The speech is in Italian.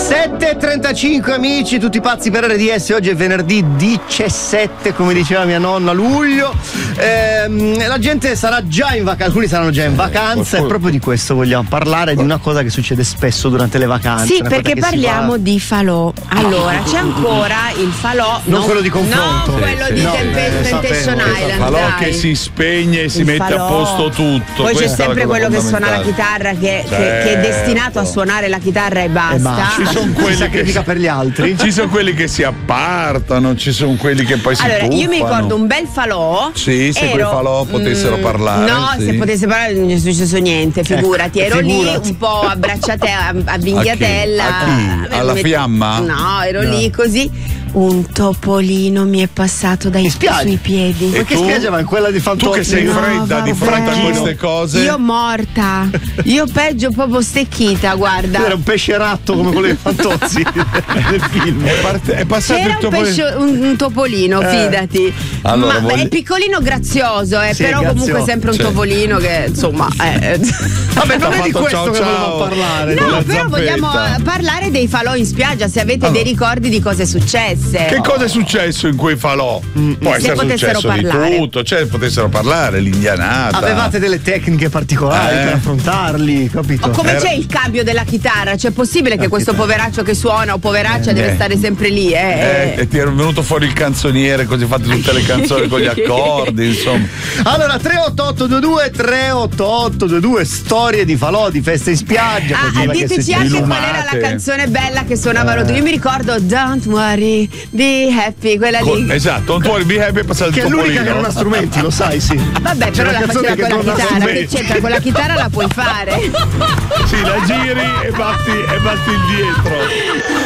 7:35 amici, tutti pazzi per RDS. Oggi è venerdì 17, come diceva mia nonna, luglio. La gente sarà già in vacanza, alcuni saranno già in vacanza, e proprio di questo vogliamo parlare, di una cosa che succede spesso durante le vacanze. Sì, perché parliamo di falò. Allora, c'è ancora il falò, non quello di confronto, no, quello di Temptation Island. Il falò che si spegne e si mette a posto tutto. Poi c'è Questa sempre quello che suona la chitarra, che è destinato a suonare la chitarra e basta. Ci sono quelli sacrifica per gli altri. Ci sono quelli che si appartano, ci sono quelli che poi si tuffano. Io mi ricordo un bel falò. Sì, se quei falò potessero parlare. No, sì. Se potesse parlare non è successo niente, figurati. Ero lì un po' abbracciate a vinghiatella. A chi? Alla fiamma? No, ero lì così. Un topolino mi è passato sui piedi. Ma che spiaggia va? Quella di Fantozzi? Tu che sei fredda di fronte a queste cose? Io morta. Io peggio proprio stecchita, guarda. Era un pesce ratto come quello di Fantozzi nel film. È passato c'era il topolino. un topolino, fidati. Allora, ma è piccolino grazioso, sì, però comunque sempre un topolino che insomma Vabbè, non è di questo che volevamo parlare. No, però vogliamo parlare dei falò in spiaggia, se avete dei ricordi di cose successe. Che cosa è successo in quei falò? Può essere successo di tutto, potessero parlare, l'indianata. Avevate delle tecniche particolari per affrontarli, capito? O come c'è il cambio della chitarra? C'è possibile che questo poveraccio che suona o poveraccia deve stare sempre lì? E ti è venuto fuori il canzoniere, così fate tutte le canzoni con gli accordi, insomma. Allora, 38822 storie di falò, di feste in spiaggia. Diteci anche qual era la canzone bella che suonavano tu. Io mi ricordo Don't Worry, Be Happy, quella lì. Esatto, Don't Worry, Be Happy è passato il che è topolino. l'unica che non ha strumenti, lo sai, sì. Vabbè, però la faceva con la chitarra. Che c'entra? Con la chitarra la puoi fare. Sì, la giri e batti il dietro.